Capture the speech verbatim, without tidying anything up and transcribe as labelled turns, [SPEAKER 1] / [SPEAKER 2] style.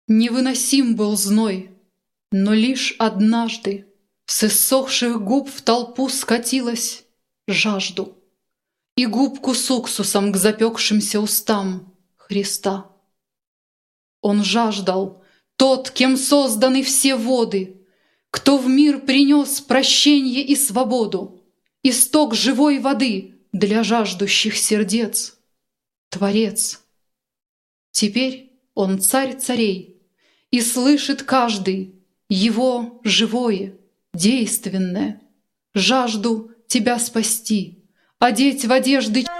[SPEAKER 1] Невыносим был зной, но лишь однажды с иссохших губ в толпу скатилась жажду, и губку с уксусом к запекшимся устам Христа. Он жаждал, тот, кем созданы все воды, кто в мир принес прощенье и свободу, исток живой воды для жаждущих сердец, Творец. Теперь он царь царей, и слышит каждый его живое, действенное, жажду тебя спасти, одеть в одежды